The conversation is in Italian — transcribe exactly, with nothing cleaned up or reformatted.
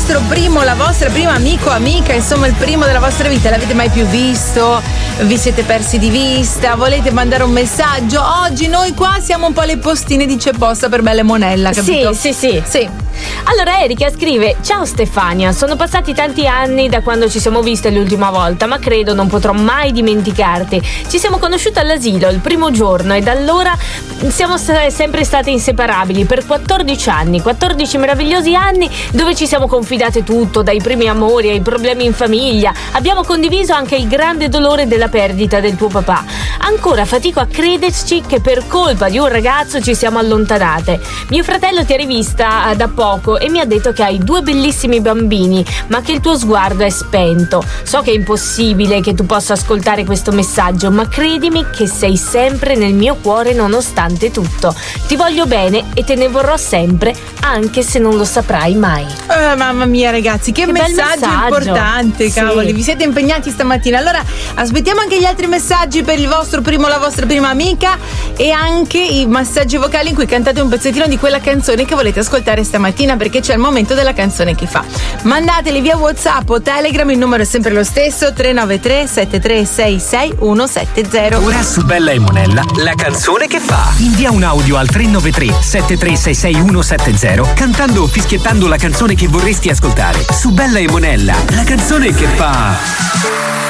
vostro primo, la vostra prima amico, amica, insomma il primo della vostra vita, l'avete mai più visto? Vi siete persi di vista? Volete mandare un messaggio? Oggi noi qua siamo un po' le postine di C'è Posta per Bella e Monella, capito? Sì, sì, sì. Sì. Allora Erika scrive: ciao Stefania, sono passati tanti anni da quando ci siamo viste l'ultima volta, ma credo non potrò mai dimenticarti. Ci siamo conosciute all'asilo il primo giorno e da allora siamo sempre state inseparabili per quattordici anni, quattordici meravigliosi anni dove ci siamo confidate tutto, dai primi amori ai problemi in famiglia. Abbiamo condiviso anche il grande dolore della perdita del tuo papà. Ancora fatico a crederci che per colpa di un ragazzo ci siamo allontanate. Mio fratello ti ha rivista da poco e mi ha detto che hai due bellissimi bambini, ma che il tuo sguardo è spento. So che è impossibile che tu possa ascoltare questo messaggio, ma credimi che sei sempre nel mio cuore nonostante tutto. Ti voglio bene e te ne vorrò sempre, anche se non lo saprai mai. Oh, mamma mia ragazzi, che, che messaggio, messaggio importante, sì. Cavoli, vi siete impegnati stamattina. Allora aspettiamo anche gli altri messaggi per il vostro primo, la vostra prima amica, e anche i messaggi vocali in cui cantate un pezzettino di quella canzone che volete ascoltare stamattina, perché c'è il momento della canzone che fa. Mandateli via WhatsApp o Telegram, il numero è sempre lo stesso: tre nove tre sette tre sei sei uno sette zero. Ora su Bella e Monella, la canzone che fa. Invia un audio al tre nove tre sette tre sei sei uno sette zero cantando o fischiettando la canzone che vorresti ascoltare. Su Bella e Monella, la canzone che fa.